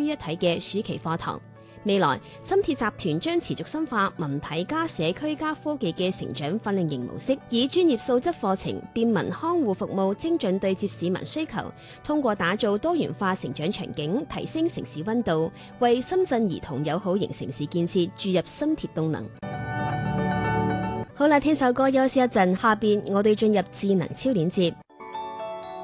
於一體嘅暑期課堂。未來，深鐵集團將持續深化文體加社區加科技嘅成長訓練營模式，以專業素質課程、便民看護服務精準對接市民需求，通過打造多元化成長場景，提升城市溫度，為深圳兒童友好型城市建設注入深鐵動能。好啦，聽首歌休息一陣，下邊我哋進入智能超鏈接。